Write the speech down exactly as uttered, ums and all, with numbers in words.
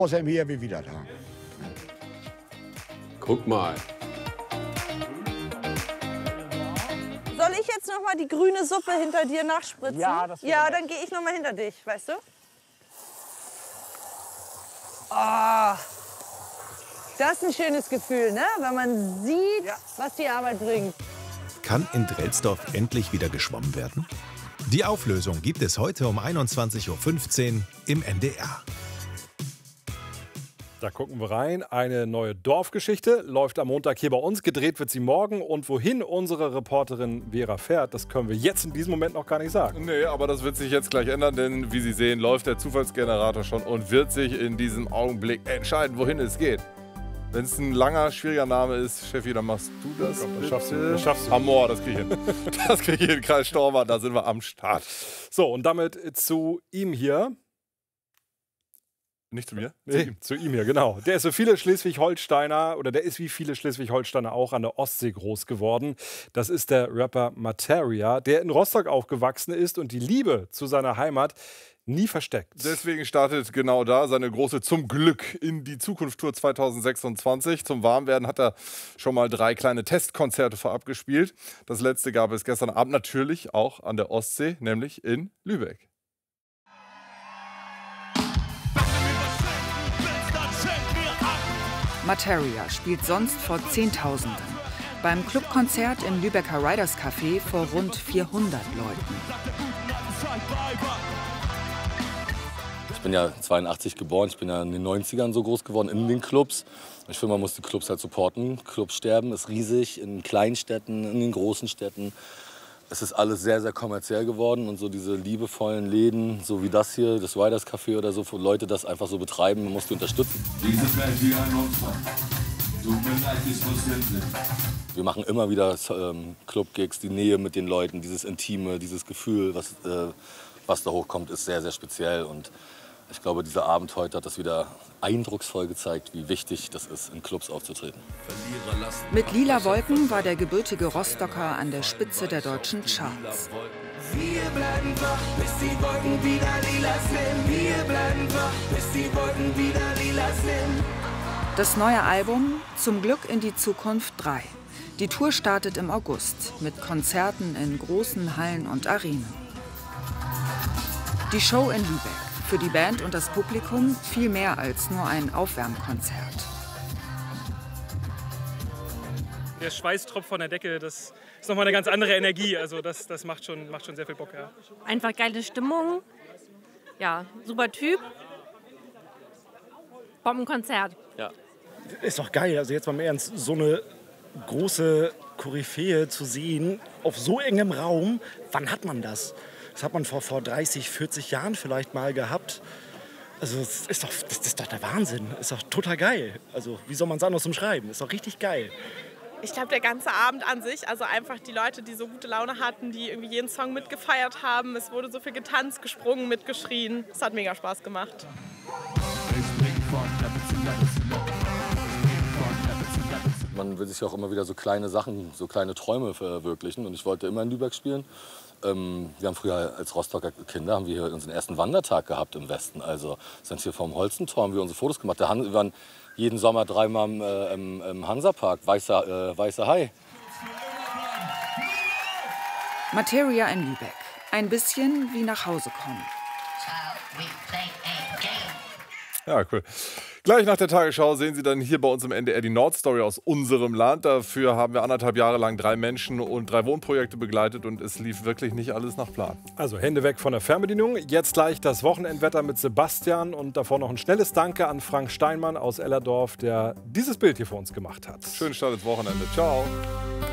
Außerdem hier wie wieder da. Guck mal. Soll ich jetzt noch mal die grüne Suppe hinter dir nachspritzen? Ja, das Ja, dann gehe ich noch mal hinter dich, weißt du? Ah, das ist ein schönes Gefühl, ne? Wenn man sieht, Ja. was die Arbeit bringt. Kann in Drelsdorf endlich wieder geschwommen werden? Die Auflösung gibt es heute um einundzwanzig Uhr fünfzehn im N D R. Da gucken wir rein. Eine neue Dorfgeschichte läuft am Montag hier bei uns. Gedreht wird sie morgen. Und wohin unsere Reporterin Vera fährt, das können wir jetzt in diesem Moment noch gar nicht sagen. Nee, aber das wird sich jetzt gleich ändern, denn wie Sie sehen, läuft der Zufallsgenerator schon und wird sich in diesem Augenblick entscheiden, wohin es geht. Wenn es ein langer, schwieriger Name ist, Steffi, dann machst du das. Komm, das schaffst du. Das schaffst du. Amor, das kriege ich hin. Das kriege ich hin. Kreis Stormer, da sind wir am Start. So, und damit zu ihm hier. Nicht zu mir? Nee, zu ihm hier, genau. Der ist so viele Schleswig-Holsteiner, oder der ist wie viele Schleswig-Holsteiner auch an der Ostsee groß geworden. Das ist der Rapper Materia, der in Rostock aufgewachsen ist und die Liebe zu seiner Heimat nie versteckt. Deswegen startet genau da seine große Zum Glück in die Zukunft-Tour zweitausendsechsundzwanzig. Zum Warmwerden hat er schon mal drei kleine Testkonzerte vorab gespielt. Das letzte gab es gestern Abend natürlich auch an der Ostsee, nämlich in Lübeck. Materia spielt sonst vor Zehntausenden. Beim Clubkonzert im Lübecker Riders Café vor rund vierhundert Leuten. Ich bin ja zweiundachtzig geboren, ich bin ja in den neunzigern so groß geworden in den Clubs. Ich finde, man muss die Clubs halt supporten. Clubsterben ist riesig in kleinen Städten, in den großen Städten. Es ist alles sehr, sehr kommerziell geworden und so diese liebevollen Läden, so wie das hier, das Riders Café oder so, wo Leute das einfach so betreiben, man muss die unterstützen. Wir machen immer wieder ähm, Club-Gigs, die Nähe mit den Leuten, dieses Intime, dieses Gefühl, was, äh, was da hochkommt, ist sehr, sehr speziell. Und ich glaube, dieser Abend heute hat das wieder eindrucksvoll gezeigt, wie wichtig das ist, in Clubs aufzutreten. Mit Lila Wolken war der gebürtige Rostocker an der Spitze der deutschen Charts. Wir bleiben wach, bis die Wolken wieder lila sind. Wir bleiben wach, bis die Wolken wieder lila sind. Das neue Album Zum Glück in die Zukunft drei. Die Tour startet im August mit Konzerten in großen Hallen und Arenen. Die Show in Lübeck. Für die Band und das Publikum viel mehr als nur ein Aufwärmkonzert. Der Schweißtropf von der Decke, das ist nochmal eine ganz andere Energie. Also das, das macht, schon, macht schon sehr viel Bock. Ja. Einfach geile Stimmung, ja, super Typ. Bombenkonzert. Ja. Ist doch geil, also jetzt mal im Ernst, so eine große Koryphäe zu sehen, auf so engem Raum, wann hat man das? Das hat man vor, vor dreißig, vierzig Jahren vielleicht mal gehabt. Also das ist, doch, das ist doch der Wahnsinn. Das ist doch total geil. Also wie soll man es anders umschreiben? Das ist doch richtig geil. Ich glaube, der ganze Abend an sich, also einfach die Leute, die so gute Laune hatten, die irgendwie jeden Song mitgefeiert haben. Es wurde so viel getanzt, gesprungen, mitgeschrien. Es hat mega Spaß gemacht. Man will sich auch immer wieder so kleine Sachen, so kleine Träume verwirklichen. Und ich wollte immer in Lübeck spielen. Ähm, wir haben früher als Rostocker Kinder haben wir hier unseren ersten Wandertag gehabt im Westen. Also sind hier vom Holzentor, haben wir unsere Fotos gemacht. Da Han- wir waren jeden Sommer dreimal im, äh, im, im Hansapark, Weißer, äh, Weißer Hai. Materia in Lübeck. Ein bisschen wie nach Hause kommen. Ja, cool. Gleich nach der Tagesschau sehen Sie dann hier bei uns im N D R die Nordstory aus unserem Land. Dafür haben wir anderthalb Jahre lang drei Menschen und drei Wohnprojekte begleitet und es lief wirklich nicht alles nach Plan. Also Hände weg von der Fernbedienung. Jetzt gleich das Wochenendwetter mit Sebastian und davor noch ein schnelles Danke an Frank Steinmann aus Ellerdorf, der dieses Bild hier für uns gemacht hat. Schönen Start ins Wochenende. Ciao.